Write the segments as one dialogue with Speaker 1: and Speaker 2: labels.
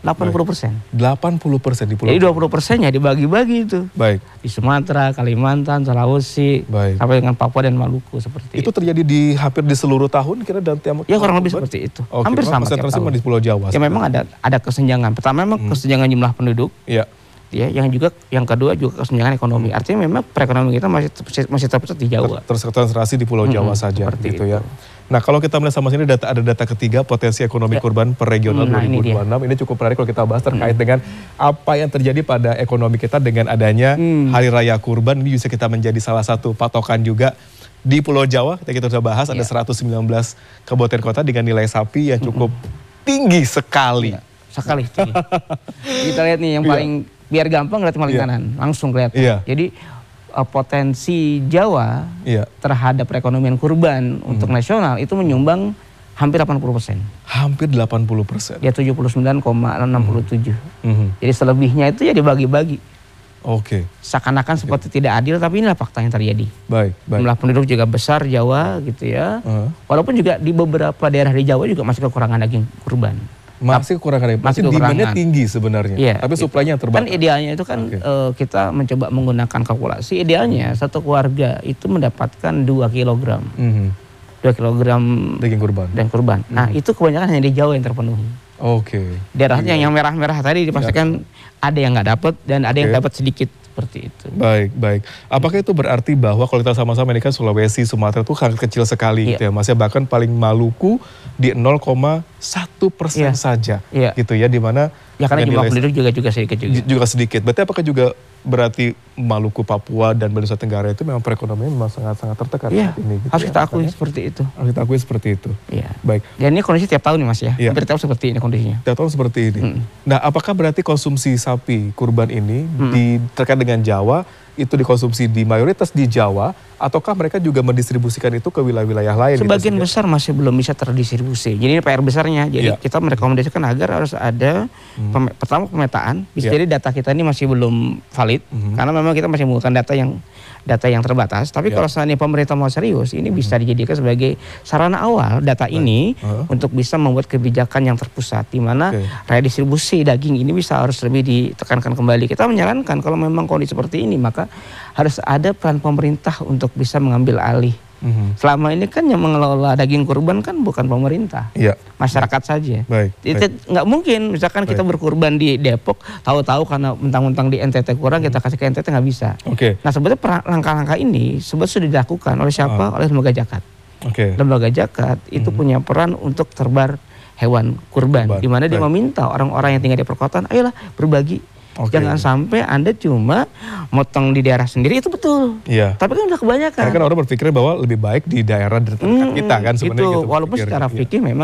Speaker 1: 80%.
Speaker 2: 80% di Pulau
Speaker 1: Jadi 20%-nya dibagi-bagi itu.
Speaker 2: Baik.
Speaker 1: Di Sumatera, Kalimantan, Sulawesi, sampai dengan Papua dan Maluku seperti
Speaker 2: itu. Itu terjadi di hampir di seluruh tahun kira dan
Speaker 1: ya kurang lebih seperti itu. Hampir sama tiap tahun.
Speaker 2: Di Pulau Jawa.
Speaker 1: Ya memang ada kesenjangan. Pertama memang kesenjangan jumlah penduduk.
Speaker 2: Iya.
Speaker 1: Ya, yang kedua juga kesenjangan ekonomi. Artinya memang perekonomian kita masih terpusat di Jawa.
Speaker 2: Terkonsentrasi di Pulau Jawa saja gitu ya. Nah, kalau kita melihat sama sini ada data ketiga potensi ekonomi kurban per regional 2026. Ini cukup menarik kalau kita bahas terkait dengan apa yang terjadi pada ekonomi kita dengan adanya Hari Raya Kurban. Ini bisa kita menjadi salah satu patokan juga di Pulau Jawa. Kita sudah bahas ada 119 kabupaten kota dengan nilai sapi yang cukup tinggi sekali.
Speaker 1: Sekali tinggi. Kita lihat nih yang paling biar gampang lihat paling kanan, langsung kelihatan. Jadi potensi Jawa terhadap perekonomian kurban untuk nasional itu menyumbang hampir 80%.
Speaker 2: Hampir 80%.
Speaker 1: Ya 79,67. Jadi selebihnya itu ya dibagi-bagi.
Speaker 2: Oke.
Speaker 1: Seakan-akan seperti tidak adil, tapi inilah fakta yang terjadi.
Speaker 2: Baik.
Speaker 1: Jumlah penduduk juga besar Jawa gitu ya. Walaupun juga di beberapa daerah di Jawa juga masih kekurangan daging kurban.
Speaker 2: Masih kekurangan, masih demand-nya tinggi sebenarnya, tapi supply-nya terbatas.
Speaker 1: Kan idealnya itu kan kita mencoba menggunakan kalkulasi, idealnya satu keluarga itu mendapatkan 2 kilogram. 2 kilogram daging kurban. Nah itu kebanyakan hanya di Jawa yang terpenuhi.
Speaker 2: Oke.
Speaker 1: Daerahnya yang merah-merah tadi dipastikan ada yang nggak dapat dan ada yang dapat sedikit. Seperti itu.
Speaker 2: Baik. Apakah itu berarti bahwa kalau kita sama-sama ini kan Sulawesi, Sumatera itu sangat kecil sekali gitu ya, Mas ya, bahkan paling Maluku di 0,1% saja gitu ya, di mana
Speaker 1: ya karena jumlah penduduk juga sedikit
Speaker 2: juga sedikit. Berarti apakah juga berarti Maluku, Papua dan Nusa Tenggara itu memang perekonomian memang sangat tertekan saat ini gitu.
Speaker 1: Harus kita akui seperti itu.
Speaker 2: Harus kita akui seperti itu.
Speaker 1: Iya.
Speaker 2: Baik.
Speaker 1: Dan ini kondisi tiap tahun nih Mas ya. Hampir tiap tahun seperti ini kondisinya.
Speaker 2: Tiap tahun seperti ini. Nah, apakah berarti konsumsi sapi kurban ini terkait dengan Jawa itu dikonsumsi di mayoritas di Jawa, ataukah mereka juga mendistribusikan itu ke wilayah-wilayah lain?
Speaker 1: Sebagian besar masih belum bisa terdistribusi. Jadi ini PR besarnya. Jadi kita merekomendasikan agar harus ada pertama pemetaan. Bisa jadi data kita ini masih belum valid karena memang kita masih menggunakan data yang terbatas. Tapi kalau seandainya pemerintah mau serius, ini bisa dijadikan sebagai sarana awal data ini untuk bisa membuat kebijakan yang terpusat, di mana redistribusi daging ini bisa harus lebih ditekankan kembali. Kita menyarankan kalau memang kondisi seperti ini, maka harus ada peran pemerintah untuk bisa mengambil alih. Selama ini kan yang mengelola daging kurban kan bukan pemerintah, masyarakat saja. Itu nggak mungkin misalkan kita berkurban di Depok, tahu-tahu karena mentang-mentang di NTT kurang kita kasih ke NTT, nggak bisa. Nah sebetulnya langkah-langkah ini sebetulnya sudah dilakukan oleh siapa? Oleh lembaga zakat. Lembaga zakat itu punya peran untuk terbar hewan kurban, di mana dia meminta orang-orang yang tinggal di perkotaan, ayolah berbagi. Jangan sampai Anda cuma motong di daerah sendiri, itu betul. Tapi kan udah kebanyakan.
Speaker 2: Karena kan orang berpikir bahwa lebih baik di daerah dekat kita kan sebenarnya gitu.
Speaker 1: Walaupun secara fikih memang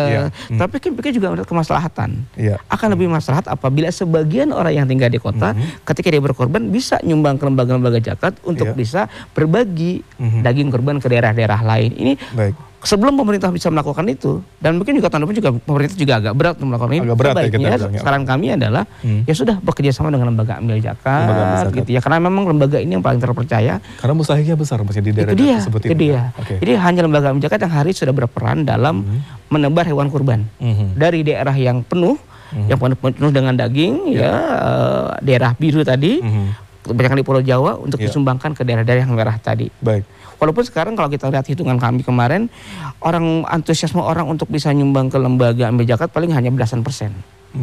Speaker 1: tapi kan fikih juga menurut kemaslahatan. Akan lebih maslahat apabila sebagian orang yang tinggal di kota ketika dia berkorban bisa nyumbang ke lembaga-lembaga zakat untuk bisa berbagi daging kurban ke daerah-daerah lain. Ini sebelum pemerintah bisa melakukan itu, dan mungkin juga tahun depan juga pemerintah juga agak berat untuk melakukan ini. Sebaiknya saran kami adalah ya sudah bekerja sama dengan lembaga amil zakat gitu ya, karena memang lembaga ini yang paling terpercaya.
Speaker 2: Karena mustahiknya besar masih di daerah tersebut
Speaker 1: itu dia. Jadi hanya lembaga amil zakat yang hari sudah berperan dalam menebar hewan kurban dari daerah yang penuh, yang penuh dengan daging daerah biru tadi, kebanyakan di Pulau Jawa untuk disumbangkan ke daerah-daerah yang merah tadi. Walaupun sekarang kalau kita lihat hitungan kami kemarin, antusiasme orang untuk bisa nyumbang ke lembaga amil zakat paling hanya belasan persen.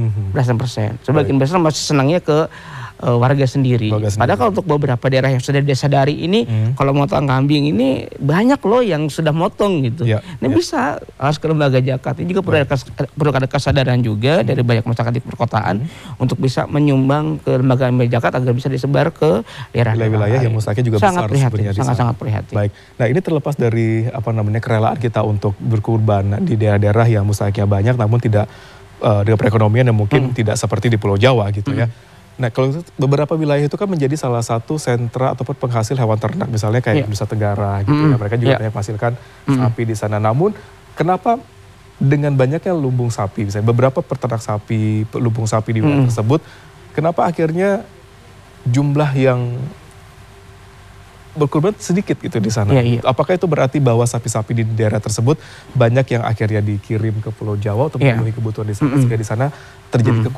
Speaker 1: Sebagian besar masih senangnya ke warga sendiri. Padahal kalau untuk beberapa daerah yang sudah disadari ini, kalau motong kambing ini banyak loh yang sudah motong gitu. Ini bisa harus ke lembaga zakat. Ini juga perlu ada kesadaran juga dari banyak masyarakat di perkotaan untuk bisa menyumbang ke lembaga amil zakat agar bisa disebar ke
Speaker 2: daerah-daerah yang mustahiknya juga besar sebenarnya.
Speaker 1: Sangat prihatin.
Speaker 2: Baik. Nah, ini terlepas dari kerelaan kita untuk berkurban di daerah-daerah yang mustahiknya banyak, namun tidak dengan perekonomian yang mungkin tidak seperti di Pulau Jawa gitu ya. Nah, kalau beberapa wilayah itu kan menjadi salah satu sentra ataupun penghasil hewan ternak, misalnya kayak Nusa Tenggara gitu ya. Mereka juga banyak menghasilkan sapi di sana. Namun kenapa dengan banyaknya lumbung sapi, misalnya beberapa peternak sapi, lumbung sapi di wilayah tersebut, kenapa akhirnya jumlah yang berkurban sedikit gitu di sana? Apakah itu berarti bahwa sapi-sapi di daerah tersebut banyak yang akhirnya dikirim ke Pulau Jawa untuk memenuhi kebutuhan di sana, sehingga di sana terjadi kekurangan